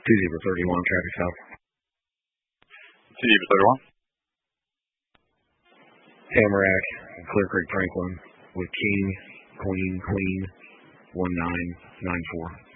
2-0-31, traffic south. 2-31. Tamarack, Clear Creek, Franklin, with King, Queen, 1994.